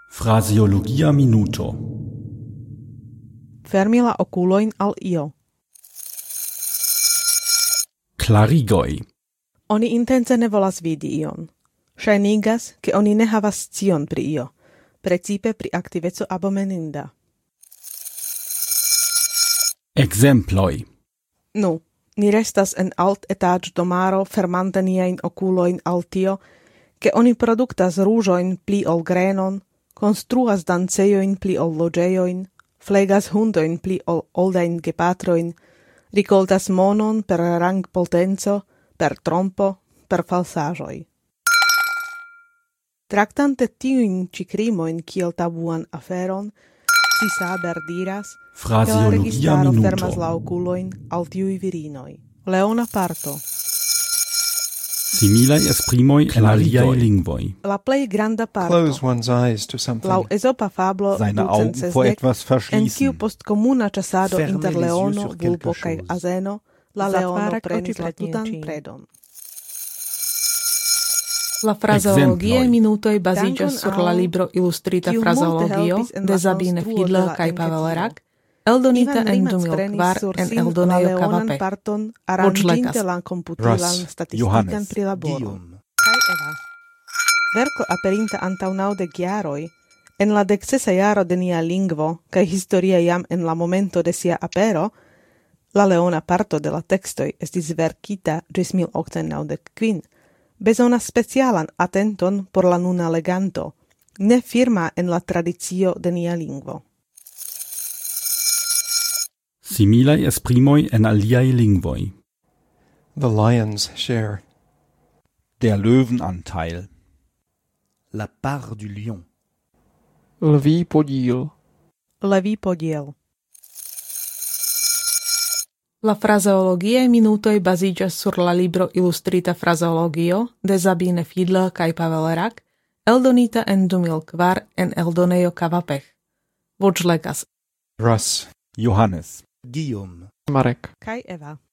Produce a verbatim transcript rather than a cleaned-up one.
Fraseologia minuto. Fermila okulojn al io. Klarigoj. Oni intence ne volas vidi ion. Ŝajnigas, ke oni ne havas scion pri io, precipe pri aktiveco abomeninda. Ekzemploj. Nu, ni restas en alt etaĝ domaro fermante niajn okulojn al tio, ke oni produktas ruĝojn pli ol grenon, konstruas dancejojn pli ol loĝejojn, flegas hundojn pli ol oldajn gepatrojn, rikoltas monon per rangpotenco, per trompo, per falsaĵoj. Traktante tiujn ĉi krimojn kiel tabuan aferon, Cisaber diras, ke la Fraseologia registaro minuto. fermas la okulojn al tiuj virinoj. Leona parto. Similaj esprimoj en aliaj lingvoj. La plej granda parto. Close one's eyes to Laŭ something. ezopa fablo Seine ducent Augen vor sesdek, etwas en verschließen. kiu post komuna ĉasado Fermer inter les yeux leono, sur quelque vulpo kaj chose. azeno, la leono prenis la tutan predon. La fraseologiaj Ekzemploj. minutoj baziĝas Dankon sur la al libro Ilustrita kiu multe frazeologio helpis en de la Sabine konstruo Fiedler de la kaj enketo. Pavel Rak, eldonita Ivan en Rimac du mil prenis kvar sur en sin eldonejo la leonan Kavape. parton aranĝinte Voĉlekas. la komputilan Russ, statistikan Johannes, prilaboron. Guillaume. Kaj Eva. Verko aperinta antaŭ naŭdek jaroj, en la deksesa jaro de nia lingvo kaj historia jam en la momento de sia apero, la leona parto de la tekstoj estis verkita ĝis mil okcent naŭdek kvin, bezonas specialan atenton por la nuna leganto, ne firma en la tradicio de nia lingvo. Similaj esprimoj en aliaj lingvoj. The lion's share. Der Löwenanteil. La part du lion. Lví podíl. Levý podiel. La fraseologiaj minutoj baziĝas sur la libro Ilustrita frazeologio de Sabine Fiedler kaj Pavel Rak, eldonita en du mil kvar en eldonejo Kavapech. Voĉlekas. Russ, Johannes. Guillaume. Marek. Kaj Eva.